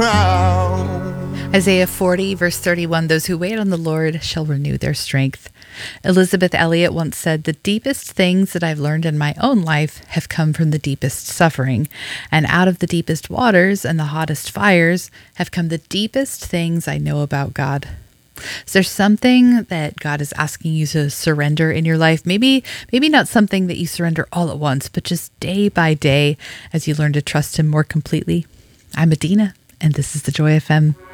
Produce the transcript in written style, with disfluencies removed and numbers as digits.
crown. Isaiah 40, verse 31, those who wait on the Lord shall renew their strength. Elizabeth Elliot once said, the deepest things that I've learned in my own life have come from the deepest suffering. And out of the deepest waters and the hottest fires have come the deepest things I know about God. Is there something that God is asking you to surrender in your life? Maybe not something that you surrender all at once, but just day by day as you learn to trust Him more completely. I'm Adina, and this is the Joy FM.